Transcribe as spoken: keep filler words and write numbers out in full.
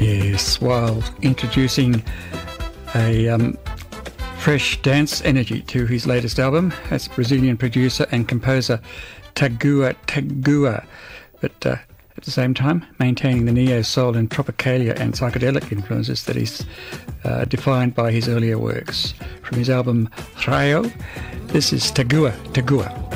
Yes, while introducing a um, fresh dance energy to his latest album, that's Brazilian producer and composer Tagua Tagua, but uh, at the same time maintaining the neo-soul and tropicalia and psychedelic influences that he's uh, defined by his earlier works. From his album Raio, this is Tagua Tagua.